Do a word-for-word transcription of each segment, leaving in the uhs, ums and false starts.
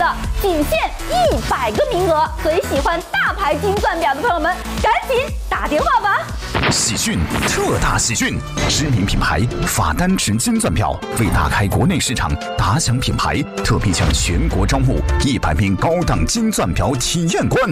的，仅限一百个名额。所以喜欢大牌金钻表的朋友们，赶紧打电话吧！ 喜讯，特大喜讯！知名品牌法丹池金钻表为打开国内市场，打响品牌，特别向全国招募一百名高档金钻表体验官。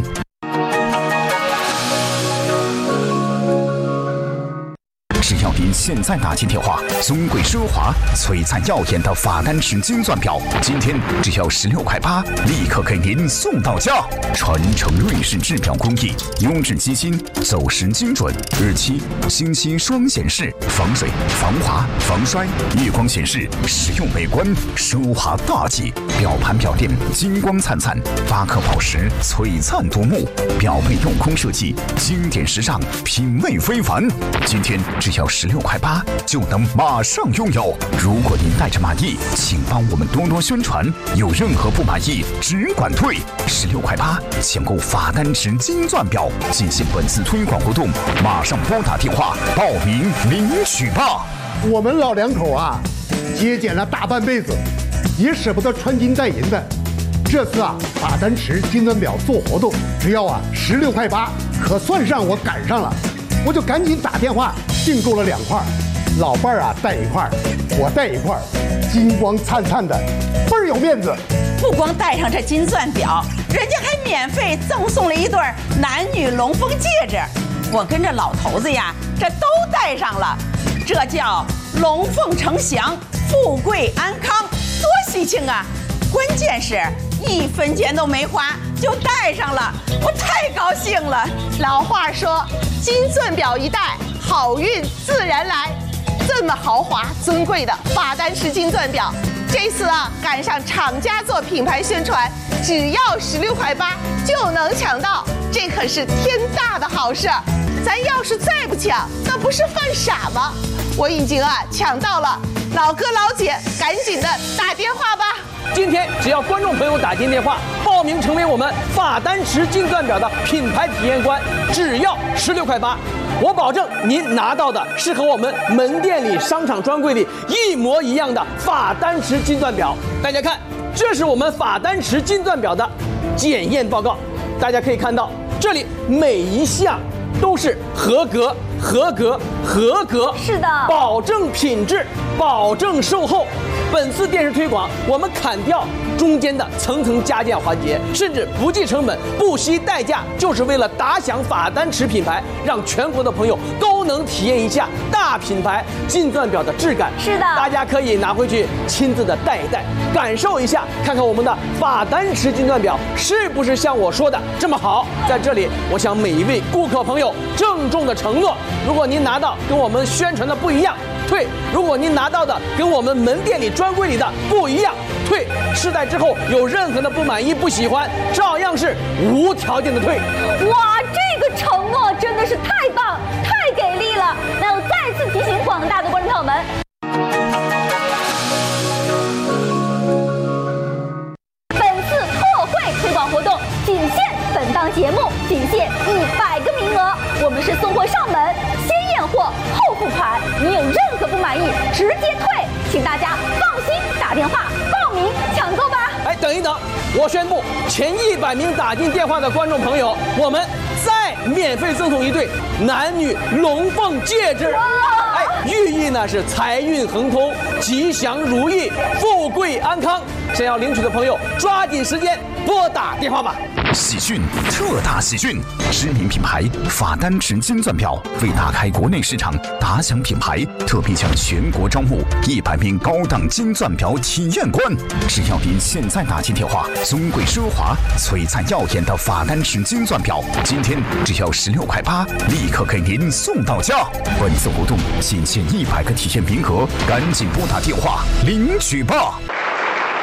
只要您现在打进电话，尊贵奢华、璀璨耀眼的法丹池金钻表，今天只要十六块八，立刻给您送到家。传承瑞士制表工艺，优质机芯，走时精准，日期、星期双显示，防水、防滑、防摔，夜光显示，实用美观，奢华大气。表盘表垫金光灿灿，八颗宝石璀璨夺目，表背镂空设计，经典时尚，品味非凡。今天只要十六块八就能马上拥有。如果您带着满意，请帮我们多多宣传。有任何不满意，只管退。十六块八抢购法丹池金钻表，进行本次推广活动，马上拨打电话报名领取吧。 我们老两口啊，节俭了大半辈子，也舍不得穿金戴银的。这次啊，法丹池金钻表做活动，只要啊十六块八，可算上我赶上了。我就赶紧打电话订购了两块，老伴儿啊带一块，我带一块，金光灿灿的，倍儿有面子。 不光戴上这金钻表，人家还免费赠送了一对男女龙凤戒指。我跟着老头子呀，这都戴上了，这叫龙凤呈祥，富贵安康，多喜庆啊！关键是一分钱都没花就戴上了，我太高兴了。 老话说，金钻表一戴，好运自然来。这么豪华尊贵的法丹池金钻表，这次啊赶上厂家做品牌宣传，只要十六块八就能抢到，这可是天大的好事。咱要是再不抢，那不是犯傻吗？我已经啊抢到了，老哥老姐赶紧的打电话吧。 今天只要观众朋友打进电话报名成为我们法丹池金钻表的品牌体验官，只要十六块八，我保证您拿到的是和我们门店里商场专柜里一模一样的法丹池金钻表。大家看，这是我们法丹池金钻表的检验报告，大家可以看到这里每一项都是合格、合格、合格， 是的， 保证品质，保证售后。本次电视推广，我们砍掉中间的层层加价环节，甚至不计成本、不惜代价，就是为了打响法丹池品牌，让全国的朋友都能体验一下大品牌金钻表的质感。 是的， 大家可以拿回去亲自的戴一戴，感受一下，看看我们的法丹池金钻表是不是像我说的这么好。在这里，我向每一位顾客朋友郑重的承诺，如果您拿到跟我们宣传的不一样，退；如果您拿到的跟我们门店里专柜里的不一样，退。试戴之后有任何的不满意、不喜欢，照样是无条件的退。 哇，这个承诺真的是太棒、太给力了！那我再次提醒广大的观众朋友们，本次特惠推广活动仅限本档节目，仅限一百个名额。我们是送货上门，先验货后付款，您有任何不满意直接退，请大家放心打电话报名抢购吧。 哎，等一等，我宣布前一百名打进电话的观众朋友，我们再免费赠送一对男女龙凤戒指。哎，寓意呢是财运亨通、吉祥如意、富贵安康。想要领取的朋友，抓紧时间拨打电话吧。 喜讯，特大喜讯！知名品牌法丹池金钻表为打开国内市场，打响品牌，特别向全国招募一百名高档金钻表体验官。只要您现在打进电话，尊贵奢华、璀璨耀眼的法丹池金钻表，今天只要十六块八，立刻给您送到家。本次活动仅限一百个体验名额，赶紧拨打电话领取吧。